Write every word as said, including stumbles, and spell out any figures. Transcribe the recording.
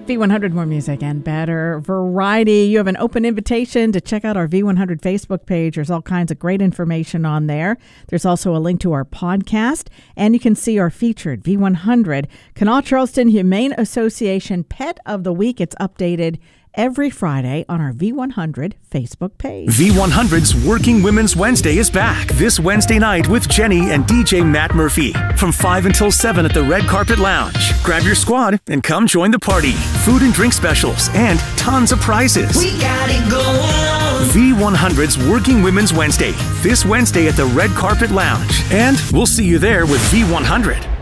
V one hundred, more music and better variety. You have an open invitation to check out our V one hundred Facebook page. There's all kinds of great information on there. There's also a link to our podcast, and you can see our featured V one hundred Kanawha Charleston Humane Association Pet of the Week. It's updated every Friday on our V one hundred Facebook page. V one hundred's Working Women's Wednesday is back this Wednesday night with Jenny and D J Matt Murphy from five until seven at the Red Carpet Lounge. Grab your squad and come join the party. Food and drink specials and tons of prizes. We got it going on. V one hundred's Working Women's Wednesday this Wednesday at the Red Carpet Lounge. And we'll see you there with V one hundred.